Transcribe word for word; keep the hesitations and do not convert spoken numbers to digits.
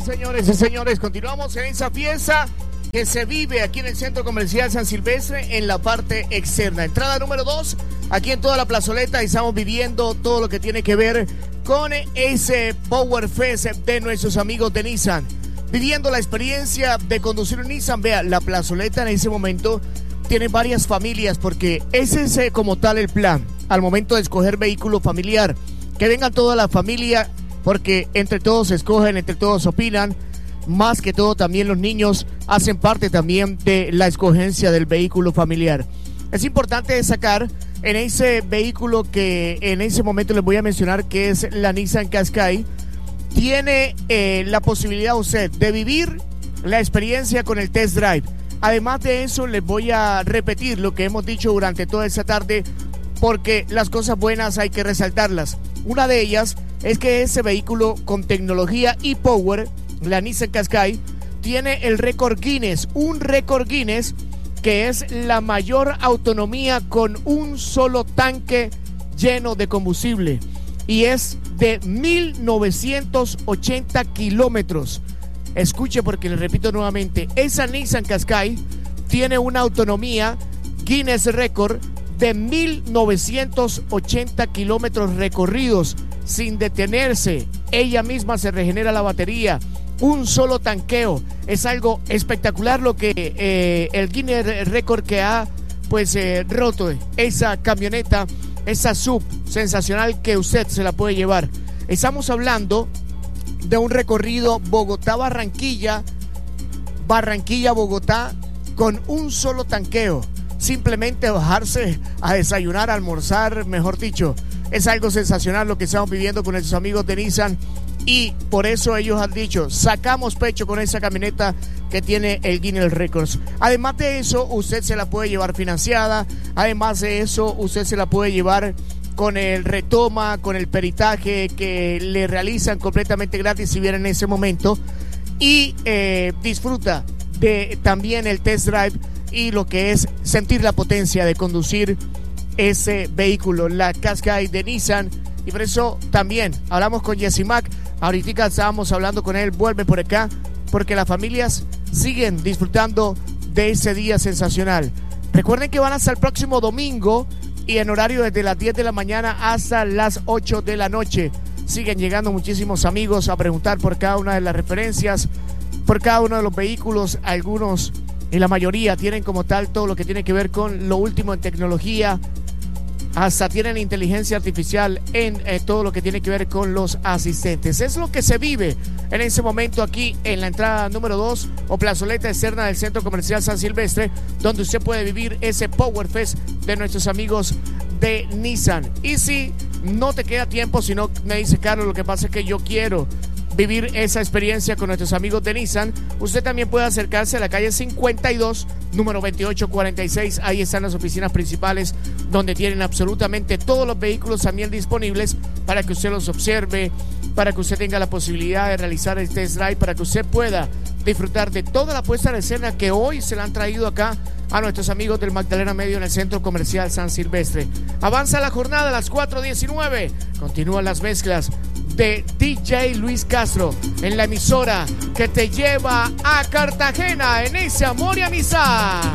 señores y señores, continuamos en esa fiesta que se vive aquí en el Centro Comercial San Silvestre en la parte externa. Entrada número dos, aquí en toda la plazoleta estamos viviendo todo lo que tiene que ver con ese Power Fest de nuestros amigos de Nissan. Viviendo la experiencia de conducir un Nissan. Vea, la plazoleta en ese momento tiene varias familias porque ese es eh, como tal el plan al momento de escoger vehículo familiar. Que vengan toda la familia porque entre todos escogen, entre todos opinan. Más que todo también los niños hacen parte también de la escogencia del vehículo familiar. Es importante destacar en ese vehículo que en ese momento les voy a mencionar, que es la Nissan Qashqai. Tiene eh, la posibilidad usted de vivir la experiencia con el test drive. Además de eso, les voy a repetir lo que hemos dicho durante toda esta tarde, porque las cosas buenas hay que resaltarlas. Una de ellas es que ese vehículo con tecnología y power, la Nissan Qashqai, tiene el récord Guinness, un récord Guinness que es la mayor autonomía con un solo tanque lleno de combustible, y es de mil novecientos ochenta kilómetros. Escuche porque le repito nuevamente, esa Nissan Qashqai tiene una autonomía Guinness récord de mil novecientos ochenta kilómetros recorridos sin detenerse. Ella misma se regenera la batería. Un solo tanqueo. Es algo espectacular lo que eh, el Guinness récord que ha pues eh, roto esa camioneta, esa sub sensacional que usted se la puede llevar. Estamos hablando de un recorrido Bogotá-Barranquilla, Barranquilla-Bogotá con un solo tanqueo. Simplemente bajarse a desayunar, a almorzar, mejor dicho. Es algo sensacional lo que estamos viviendo con nuestros amigos de Nissan. Y por eso ellos han dicho, sacamos pecho con esa camioneta que tiene el Guinness Records. Además de eso, usted se la puede llevar financiada. Además de eso, usted se la puede llevar con el retoma, con el peritaje que le realizan completamente gratis si viene en ese momento. Y eh, disfruta de también el test drive y lo que es sentir la potencia de conducir ese vehículo, la Qashqai de Nissan. Y por eso también hablamos con Jesse Mac. Ahorita estábamos hablando con él, vuelve por acá, porque las familias siguen disfrutando de ese día sensacional. Recuerden que van hasta el próximo domingo y en horario desde las diez de la mañana hasta las ocho de la noche. Siguen llegando muchísimos amigos a preguntar por cada una de las referencias, por cada uno de los vehículos. Algunos y la mayoría tienen como tal todo lo que tiene que ver con lo último en tecnología. Hasta tienen inteligencia artificial en eh, todo lo que tiene que ver con los asistentes. Es lo que se vive en ese momento aquí en la entrada número dos o plazoleta externa del Centro Comercial San Silvestre, donde usted puede vivir ese Power Fest de nuestros amigos de Nissan. Y si no te queda tiempo, si no me dice Carlos, lo que pasa es que yo quiero vivir esa experiencia con nuestros amigos de Nissan, usted también puede acercarse a la calle cincuenta y dos, número veintiocho cuarenta y seis. Ahí están las oficinas principales donde tienen absolutamente todos los vehículos también disponibles para que usted los observe, para que usted tenga la posibilidad de realizar el test drive, para que usted pueda disfrutar de toda la puesta en escena que hoy se la han traído acá a nuestros amigos del Magdalena Medio en el Centro Comercial San Silvestre. Avanza la jornada a las cuatro diecinueve. Continúan las mezclas de D J Luis Castro en la emisora que te lleva a Cartagena en ese amor y amistad.